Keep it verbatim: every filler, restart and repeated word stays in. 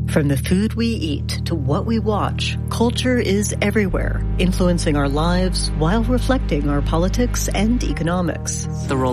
From the food we eat to what we watch, culture is everywhere, influencing our lives while reflecting our politics and economics. The role